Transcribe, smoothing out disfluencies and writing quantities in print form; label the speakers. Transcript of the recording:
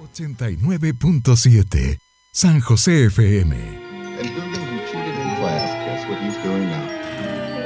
Speaker 1: 89.7 San José FM.
Speaker 2: And Dugan, who cheated in class, guess what he's doing now?